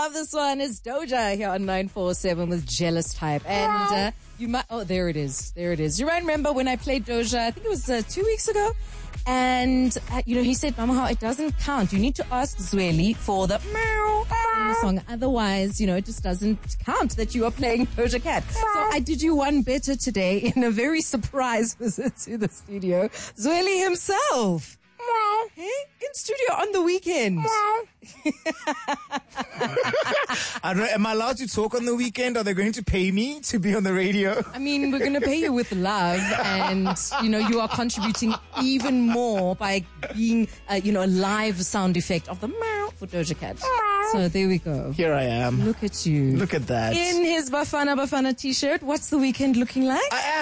love this one. It's Doja here on 947 with Jealous Type. And you might, there it is. There it is. You might remember when I played Doja, I think it was 2 weeks ago. And, he said, Mama, how it doesn't count. You need to ask Zweli for the meow in the song. Otherwise, it just doesn't count that you are playing Doja Cat. So I did you one better today in a very surprise visit to the studio. Zweli himself. Hey, in studio on the weekend. I don't know, am I allowed to talk on the weekend? Are they going to pay me to be on the radio? I mean, we're going to pay you with love, and you are contributing even more by being a live sound effect of the meow for Doja Cat. So there we go. Here I am. Look at you. Look at that. In his Bafana t-shirt. What's the weekend looking like?